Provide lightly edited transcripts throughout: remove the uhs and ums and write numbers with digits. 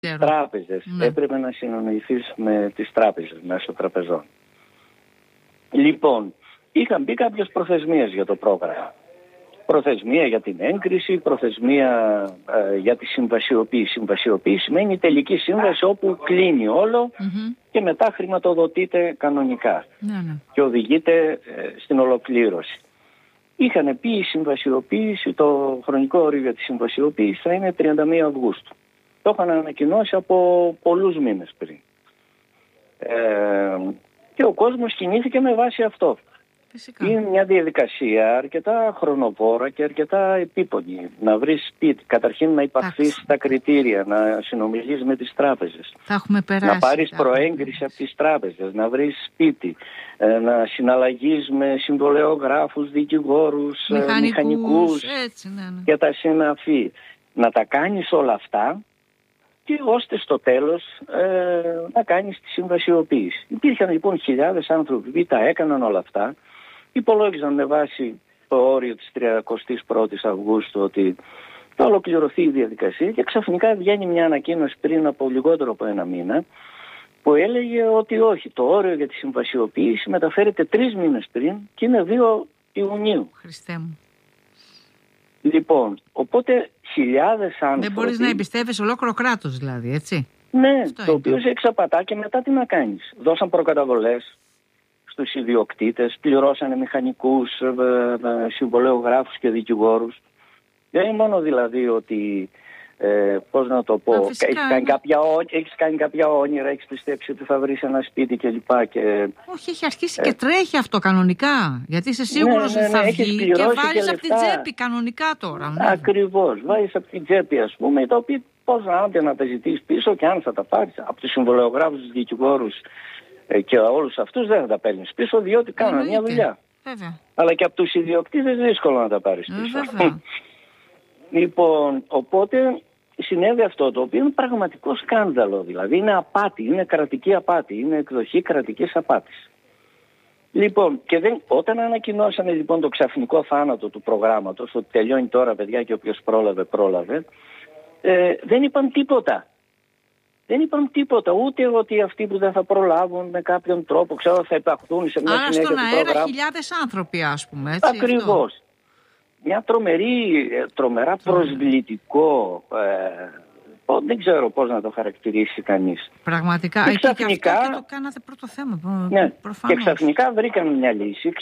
τράπεζες. Ναι. Έπρεπε να συνονιθείς με τις τράπεζες μέσω τραπεζών. Λοιπόν, είχαν μπει κάποιες προθεσμίες για το πρόγραμμα. Προθεσμία για την έγκριση, προθεσμία για τη συμβασιοποίηση. Συμβασιοποίηση σημαίνει τελική σύμβαση όπου κλείνει όλο και μετά χρηματοδοτείται κανονικά και οδηγείται στην ολοκλήρωση. Είχαν πει η συμβασιοποίηση, το χρονικό όριο για τη συμβασιοποίηση θα είναι 31 Αυγούστου. Το είχαν ανακοινώσει από πολλούς μήνες πριν. Και ο κόσμος κινήθηκε με βάση αυτό. Φυσικά. Είναι μια διαδικασία αρκετά χρονοβόρα και αρκετά επίπονη. Να βρεις σπίτι, καταρχήν να υπαχθείς στα κριτήρια, να συνομιλείς με τις τράπεζες. Να πάρεις προέγκριση από τις τράπεζες, να βρεις σπίτι, να συναλλαγείς με συμβολεογράφους, δικηγόρους, μηχανικούς και τα συναφή. Να τα κάνεις όλα αυτά και ώστε στο τέλος να κάνεις τη συμβασιοποίηση. Υπήρχαν λοιπόν χιλιάδες άνθρωποι που τα έκαναν όλα αυτά. Υπολόγιζαν με βάση το όριο της 31ης Αυγούστου ότι θα ολοκληρωθεί η διαδικασία και ξαφνικά βγαίνει μια ανακοίνωση πριν από λιγότερο από ένα μήνα που έλεγε ότι όχι, το όριο για τη συμβασιοποίηση μεταφέρεται 3 μήνες πριν και είναι 2 Ιουνίου. Χριστέ μου. Λοιπόν, οπότε χιλιάδες άνθρωποι... Δεν μπορείς να εμπιστεύεσαι ολόκληρο κράτος δηλαδή, έτσι. Ναι, αυτό το οποίο σε εξαπατά και μετά τι να κάνεις. Δώσαν προκαταβολές στους ιδιοκτήτες, πληρώσανε μηχανικούς, συμβολεογράφους και δικηγόρους. Δεν είναι μόνο δηλαδή ότι, πώς να το πω, έχεις κάνει κάποια όνειρα, έχεις πιστέψει ότι θα βρεις ένα σπίτι κλπ. Όχι, έχει αρχίσει και τρέχει αυτό κανονικά, γιατί είσαι σίγουρος ότι θα βγει και βάζεις από την τσέπη κανονικά τώρα. Ναι. Ακριβώς, βάζεις από την τσέπη ας πούμε, τα οποία πώς να τα ζητήσεις πίσω και αν θα τα πάρεις από τους συμβολεογράφους, τους δικηγόρους, και όλους αυτούς δεν θα τα παίρνεις πίσω διότι κάνουν μια δουλειά. Βέβαια. Αλλά και από τους ιδιοκτήτες δύσκολο να τα πάρεις πίσω. Λοιπόν, οπότε συνέβη αυτό το οποίο είναι πραγματικό σκάνδαλο. Δηλαδή είναι απάτη, είναι κρατική απάτη, είναι εκδοχή κρατικής απάτης. Λοιπόν, και όταν ανακοινώσανε λοιπόν το ξαφνικό θάνατο του προγράμματος, ότι τελειώνει τώρα παιδιά και όποιος πρόλαβε, δεν είπαν τίποτα. Δεν είπαν τίποτα, ούτε ότι αυτοί που δεν θα προλάβουν με κάποιον τρόπο, ξέρω, θα υπαχθούν σε μια συνέχεια του προγράμματος. Άρα στον αέρα χιλιάδες άνθρωποι, ας πούμε, έτσι. Ακριβώς. Μια τρομερά προσβλητικό, δεν ξέρω πώς να το χαρακτηρίσει κανείς. Πραγματικά, και ξαφνικά, και αυτό και το κάνατε πρώτο θέμα. Ναι, και ξαφνικά βρήκαν μια λύση,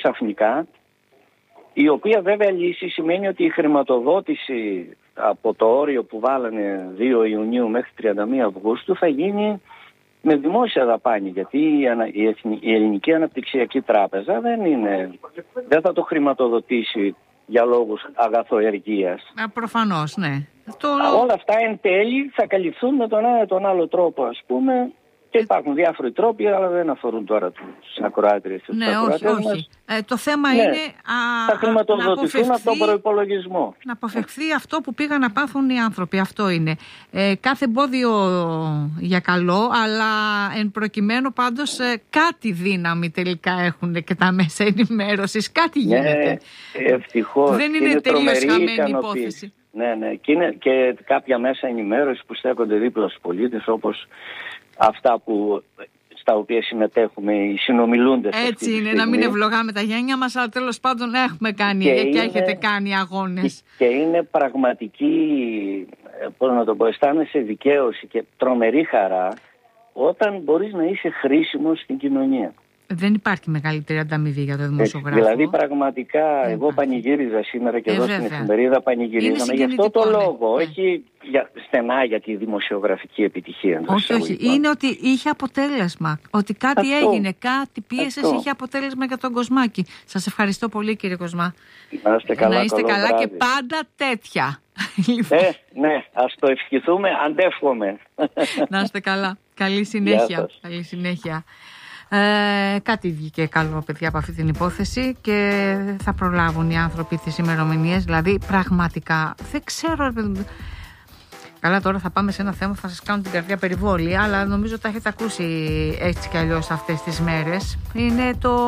η οποία βέβαια λύση σημαίνει ότι η χρηματοδότηση από το όριο που βάλανε 2 Ιουνίου μέχρι 31 Αυγούστου θα γίνει με δημόσια δαπάνη, γιατί η Ελληνική Αναπτυξιακή Τράπεζα δεν θα το χρηματοδοτήσει για λόγους αγαθοεργίας. Προφανώς, ναι. Όλα αυτά εν τέλει θα καλυφθούν με τον ένα ή τον άλλο τρόπο, ας πούμε, και υπάρχουν διάφοροι τρόποι, αλλά δεν αφορούν τώρα τους ακροάτριες. Ναι, όχι. Το θέμα είναι θα χρηματοδοτηθούν από τον προϋπολογισμό. Να αποφευχθεί αυτό που πήγαν να πάθουν οι άνθρωποι. Αυτό είναι. Κάθε εμπόδιο για καλό, αλλά εν προκειμένου πάντως κάτι δύναμη τελικά έχουν και τα μέσα ενημέρωσης. Κάτι γίνεται. Ευτυχώς. Δεν είναι τελείως χαμένη υπόθεση. Ναι. Και κάποια μέσα ενημέρωση που στέκονται δίπλα στους πολίτες, όπως αυτά στα οποία συμμετέχουμε οι συνομιλούντες. Έτσι είναι, να μην ευλογάμε τα γένια μας, αλλά τέλος πάντων έχουμε κάνει και έχετε κάνει αγώνες. Και είναι πραγματική, πώς να το πω, αισθάνεσαι δικαίωση και τρομερή χαρά όταν μπορείς να είσαι χρήσιμος στην κοινωνία. Δεν υπάρχει μεγαλύτερη ανταμοιβή για το δημοσιογράφο. Δηλαδή πραγματικά εγώ πανηγύριζα σήμερα και εδώ στην εφημερίδα πανηγυρίζαμε γι' αυτό το λόγο, όχι στενά για τη δημοσιογραφική επιτυχία. Όχι, είναι ότι είχε αποτέλεσμα, ότι κάτι έγινε, κάτι πίεσες, είχε αποτέλεσμα για τον Κοσμάκη. Σας ευχαριστώ πολύ κύριε Κοσμά. Να είστε καλά και πάντα τέτοια. Ναι, ας το ευχηθούμε, αντεύχομαι. Να είστε καλά, καλή συνέχεια. Κάτι βγήκε καλό παιδιά από αυτή την υπόθεση και θα προλάβουν οι άνθρωποι τις ημερομηνίες. Δηλαδή πραγματικά δεν ξέρω. Καλά, τώρα θα πάμε σε ένα θέμα που θα σας κάνω την καρδιά περιβόλη, αλλά νομίζω ότι τα έχετε ακούσει έτσι κι αλλιώς αυτές τις μέρες. Είναι το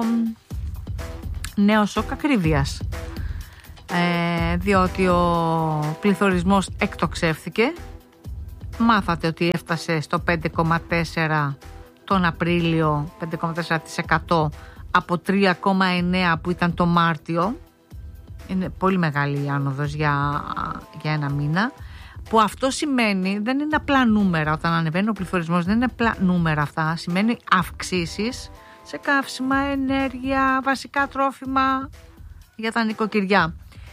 νέο σοκ ακρίβειας, διότι ο πληθωρισμός εκτοξεύθηκε μάθατε ότι έφτασε στο 5,4% τον Απρίλιο, 5,4% από 3,9% που ήταν το Μάρτιο. Είναι πολύ μεγάλη η άνοδος για ένα μήνα, που αυτό σημαίνει, δεν είναι απλά νούμερα, όταν ανεβαίνει ο πληθωρισμός δεν είναι απλά νούμερα αυτά, σημαίνει αυξήσεις σε καύσιμα, ενέργεια, βασικά τρόφιμα για τα νοικοκυριά.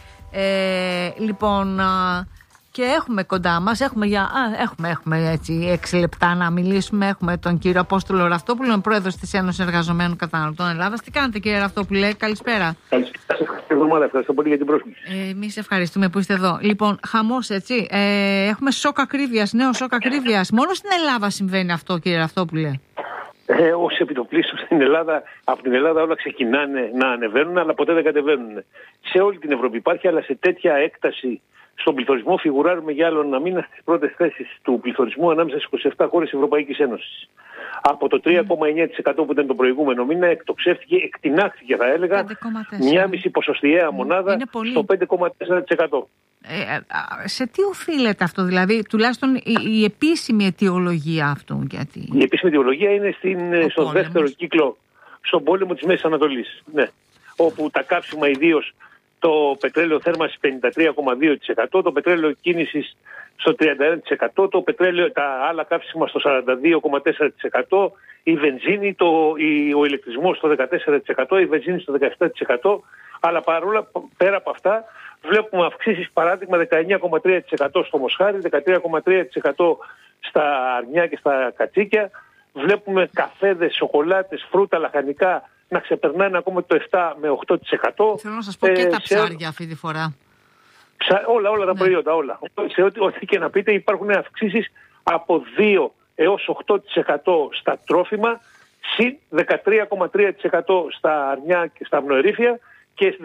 Λοιπόν, και έχουμε κοντά μας, έχουμε έτσι 6 λεπτά να μιλήσουμε. Έχουμε τον κύριο Απόστολο Ραυτόπουλο, πρόεδρος της Ένωσης Εργαζομένων Καταναλωτών Ελλάδας. Τι κάνετε, κύριε Ραυτόπουλε, καλησπέρα. Καλησπέρα, ευχαριστώ πολύ για την πρόσκληση. Εμείς ευχαριστούμε που είστε εδώ. Λοιπόν, χαμός, έτσι. Έχουμε σοκ ακρίβειας, νέο σοκ ακρίβειας. Μόνο στην Ελλάδα συμβαίνει αυτό, κύριε Ραυτόπουλε. Ως επιτοπλίστων στην Ελλάδα, από την Ελλάδα όλα ξεκινάνε να ανεβαίνουν, αλλά ποτέ δεν κατεβαίνουν. Σε όλη την Ευρώπη υπάρχει, αλλά σε τέτοια έκταση στον πληθωρισμό φιγουράρουμε για άλλο ένα μήνα στις πρώτες θέσεις του πληθωρισμού ανάμεσα στις 27 χώρες της Ευρωπαϊκής Ένωσης. Από το 3,9% που ήταν το προηγούμενο μήνα, εκτοξεύτηκε, εκτινάχθηκε θα έλεγα, 1,5 ποσοστιαία μονάδα στο 5,4%. Σε τι οφείλεται αυτό, δηλαδή, τουλάχιστον η επίσημη αιτιολογία αυτού? Γιατί... Η επίσημη αιτιολογία είναι στο δεύτερο κύκλο, στον πόλεμο της Μέσης Ανατολής. Ναι. Όπου τα κάψιμα, ιδίως το πετρέλαιο θέρμανσης 53,2%, το πετρέλαιο κίνησης στο 31%, τα άλλα κάψιμα στο 42,4%, η βενζίνη, ο ηλεκτρισμός στο 14%, η βενζίνη στο 17%, αλλά παρόλα πέρα από αυτά βλέπουμε αυξήσεις, παράδειγμα 19,3% στο Μοσχάρι, 13,3% στα αρνιά και στα κατσίκια. Βλέπουμε καφέδες, σοκολάτες, φρούτα, λαχανικά να ξεπερνάνε ακόμα το 7 με 8%. Θέλω να σας πω και τα ψάρια αυτή τη φορά. Όλα τα προϊόντα, όλα. Σε ό,τι και να πείτε υπάρχουν αυξήσεις από 2 έως 8% στα τρόφιμα, συν 13,3% στα αρνιά και στα αμνοερήφια και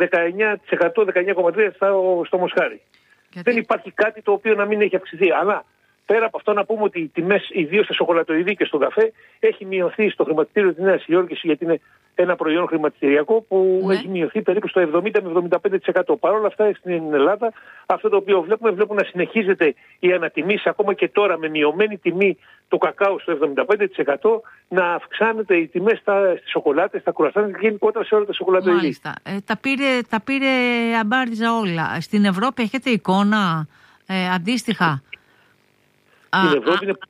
19,3% στο Μοσχάρι. Δεν υπάρχει κάτι το οποίο να μην έχει αυξηθεί. Αλλά πέρα από αυτό να πούμε ότι οι τιμές, ιδίως στα σοκολατοειδή και στον καφέ, έχει μειωθεί στο χρηματιστήριο της Νέας Υόρκης, γιατί είναι ένα προϊόν χρηματιστηριακό που έχει μειωθεί περίπου στο 70 με 75%. Παρ' όλα αυτά στην Ελλάδα αυτό το οποίο βλέπουμε να συνεχίζεται η ανατιμήση ακόμα και τώρα με μειωμένη τιμή του κακάου στο 75%, να αυξάνεται οι τιμές στις σοκολάτες, στα κουρασάνια και γενικότερα σε όλα τα σοκολατοειδή. Μάλιστα. Τα πήρε αμπάριζα όλα. Στην Ευρώπη έχετε εικόνα αντίστοιχα? Στην Ευρώπη είναι...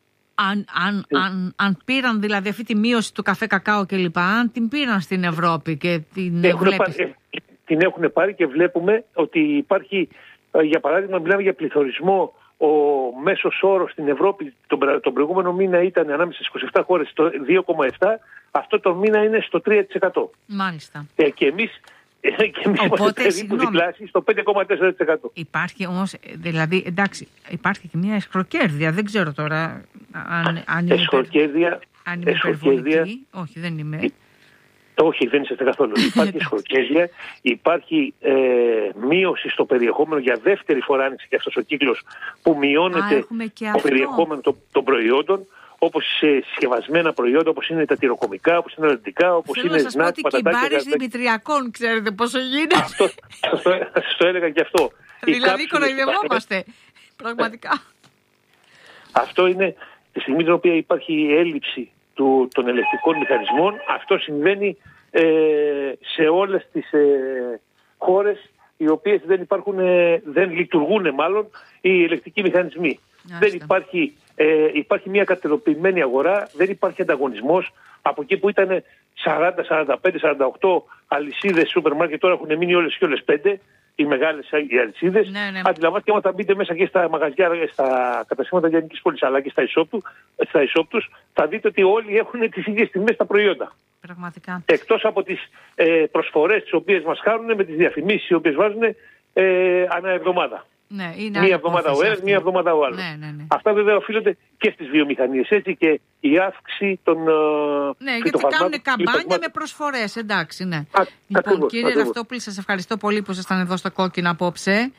Αν πήραν δηλαδή αυτή τη μείωση του καφέ, κακάο κλπ, αν την πήραν στην Ευρώπη και την έχουν πάρει και βλέπουμε ότι υπάρχει, για παράδειγμα μιλάμε για πληθωρισμό, ο μέσος όρος στην Ευρώπη τον προηγούμενο μήνα ήταν ανάμεσα στις 27 χώρες στο 2,7, αυτό το μήνα είναι στο 3%. Μάλιστα. Και εμείς είμαστε περίπου διπλάσιοι στο 5,4%. Υπάρχει όμως, δηλαδή, εντάξει, υπάρχει και μια εσχροκέρδεια, δεν ξέρω τώρα αν είναι υπερβολική. Όχι, δεν είμαι. Όχι, δεν είστε καθόλου. Υπάρχει εσχροκέρδεια, υπάρχει μείωση στο περιεχόμενο, για δεύτερη φορά άνοιξε και αυτός ο κύκλος που μειώνεται το περιεχόμενο των προϊόντων, όπως σε συσκευασμένα προϊόντα, όπως είναι τα τυροκομικά, όπως είναι ελαττικά, όπως είναι σνακ, πατατάκια. Θέλω να σας πω ότι κυμπάρεις δημητριακών, ξέρετε πόσο γίνεται. Αυτό σας το έλεγα και αυτό. Δηλαδή κοροϊδευόμαστε, πραγματικά. Αυτό είναι τη στιγμή την οποία υπάρχει έλλειψη των ελεκτρικών μηχανισμών. Αυτό συμβαίνει σε όλες τις χώρες οι οποίες δεν λειτουργούν μάλλον οι ελεκτρικοί μηχανισμοί. Δεν υπάρχει μια κατελοποιημένη αγορά, δεν υπάρχει ανταγωνισμός. Από εκεί που ήταν 40, 45, 48 αλυσίδες σούπερ μάρκετ, τώρα έχουν μείνει όλες και όλες 5 οι μεγάλες αλυσίδες. Ναι. Αντιλαμβάνεστε, άμα θα μπείτε μέσα και στα μαγαζιά, στα καταστήματα λιανικής πόλης αλλά και στα e-shop τους, θα δείτε ότι όλοι έχουν τις ίδιες τιμές στα προϊόντα. Πραγματικά. Εκτός από τις προσφορές τις οποίες μας χάνουν με τις διαφημίσεις οι οποίες βάζουν ανά εβδομάδα. Ναι, μία εβδομάδα ο ένας, μία εβδομάδα ο άλλος. Ναι. Αυτά βέβαια οφείλονται και στις βιομηχανίες, έτσι, και η αύξηση των γιατί κάνουν καμπάνια με προσφορές, εντάξει, ναι. Λοιπόν, κύριε Ραυτόπουλη, σας ευχαριστώ πολύ που ήσασταν εδώ στο Κόκκινο απόψε.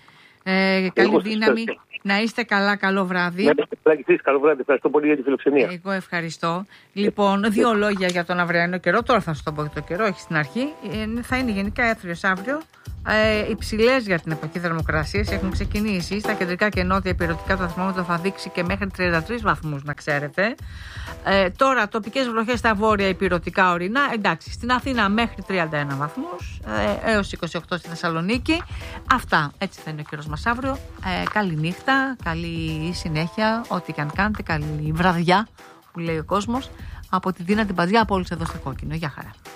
Καλή δύναμη. Να είστε καλά, καλό βράδυ. Να είστε καλά και εσείς, καλό βράδυ. Ευχαριστώ πολύ για τη φιλοξενία. Εγώ ευχαριστώ. Λοιπόν, 2 λόγια για τον αυριανό καιρό. Τώρα θα σου το πω για το καιρό, όχι στην αρχή. Θα είναι γενικά έθριος αύριο. Υψηλές για την εποχή θερμοκρασίες έχουν ξεκινήσει. Στα κεντρικά και νότια υπηρετικά το θερμόμετρο θα δείξει και μέχρι 33 βαθμούς, να ξέρετε. Τώρα τοπικές βροχές στα βόρεια υπηρετικά ορεινά. Εντάξει, στην Αθήνα μέχρι 31 βαθμούς, έως 28 στη Θεσσαλονίκη. Αυτά, έτσι θα είναι ο καιρός μας αύριο. Καλή νύχτα, καλή συνέχεια, ό,τι και αν κάνετε, καλή βραδιά που λέει ο κόσμος. Από τη Δίνα την Παζιά, από όλους εδώ στο Κόκκινο. Γεια χαρά.